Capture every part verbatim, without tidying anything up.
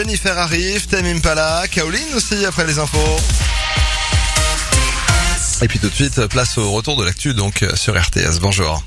Jennifer arrive, Tame Impala, Kaolin aussi après les infos. Et puis tout de suite, place au retour de l'actu donc sur R T S. Bonjour.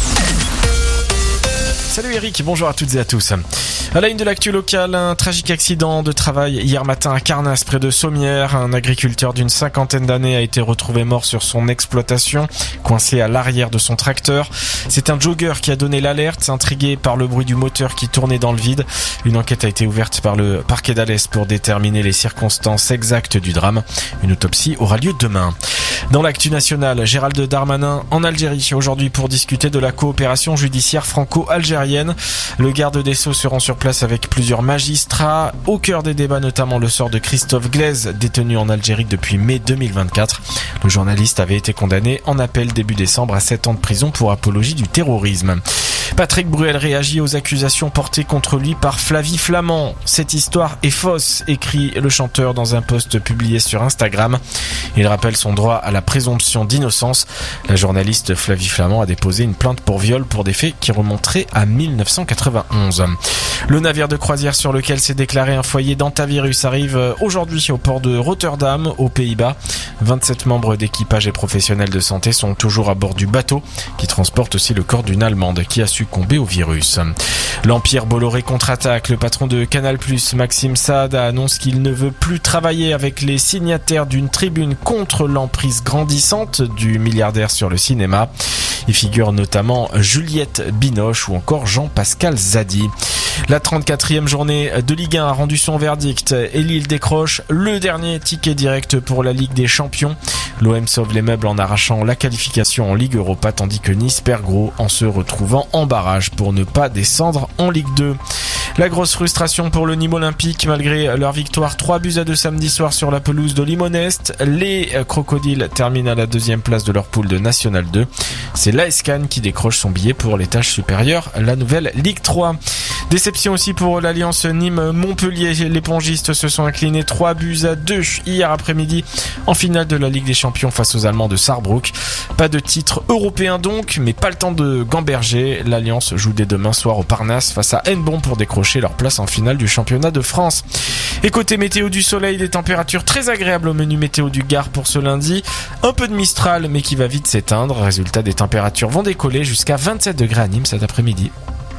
Salut Eric, bonjour à toutes et à tous. À la une de l'actu locale, un tragique accident de travail hier matin à Carnas, près de Sommières. Un agriculteur d'une cinquantaine d'années a été retrouvé mort sur son exploitation, coincé à l'arrière de son tracteur. C'est un jogger qui a donné l'alerte, intrigué par le bruit du moteur qui tournait dans le vide. Une enquête a été ouverte par le parquet d'Alès pour déterminer les circonstances exactes du drame. Une autopsie aura lieu demain. Dans l'actu nationale, Gérald Darmanin en Algérie aujourd'hui pour discuter de la coopération judiciaire franco-algérienne. Le garde des Sceaux se rend sur place avec plusieurs magistrats. Au cœur des débats, notamment le sort de Christophe Glaise, détenu en Algérie depuis mai deux mille vingt-quatre. Le journaliste avait été condamné en appel début décembre à sept ans de prison pour apologie du terrorisme. Patrick Bruel réagit aux accusations portées contre lui par Flavie Flament. Cette histoire est fausse, écrit le chanteur dans un post publié sur Instagram. Il rappelle son droit à la présomption d'innocence. La journaliste Flavie Flament a déposé une plainte pour viol pour des faits qui remonteraient à mille neuf cent quatre-vingt-onze. Le navire de croisière sur lequel s'est déclaré un foyer d'hantavirus arrive aujourd'hui au port de Rotterdam, aux Pays-Bas. vingt-sept membres d'équipage et professionnels de santé sont toujours à bord du bateau, qui transporte aussi le corps d'une Allemande qui a succombé au virus. L'Empire Bolloré contre-attaque. Le patron de Canal plus, Maxime Saad, annonce qu'il ne veut plus travailler avec les signataires d'une tribune contre l'emprise grandissante du milliardaire sur le cinéma. Y figurent notamment Juliette Binoche ou encore Jean-Pascal Zadi. La trente-quatrième journée de Ligue un a rendu son verdict et Lille décroche le dernier ticket direct pour la Ligue des Champions. L'O M sauve les meubles en arrachant la qualification en Ligue Europa, tandis que Nice perd gros en se retrouvant en barrage pour ne pas descendre en Ligue deux. La grosse frustration pour le Nîmes Olympique malgré leur victoire trois buts à deux samedi soir sur la pelouse de Limonest. Les Crocodiles terminent à la deuxième place de leur poule de National deux. C'est l'A S Cannes qui décroche son billet pour l'étage supérieur, la nouvelle Ligue trois. Déception aussi pour l'Alliance Nîmes-Montpellier. Les pongistes se sont inclinés trois buts à deux hier après-midi en finale de la Ligue des Champions face aux Allemands de Sarrebruck. Pas de titre européen donc, mais pas le temps de gamberger. L'Alliance joue dès demain soir au Parnasse face à Hennebont pour décrocher leur place en finale du championnat de France. Et côté météo du soleil, des températures très agréables au menu météo du Gard pour ce lundi. Un peu de Mistral, mais qui va vite s'éteindre. Résultat, des températures vont décoller jusqu'à vingt-sept degrés à Nîmes cet après-midi.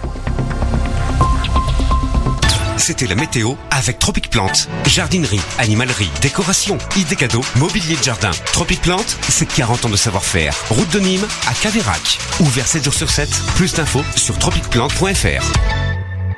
C'était la météo avec Tropic Plante. Jardinerie, animalerie, décoration, idées cadeaux, mobilier de jardin. Tropic Plante, c'est quarante ans de savoir-faire. Route de Nîmes à Caveyrac. Ouvert sept jours sur sept. Plus d'infos sur tropic plante point f r.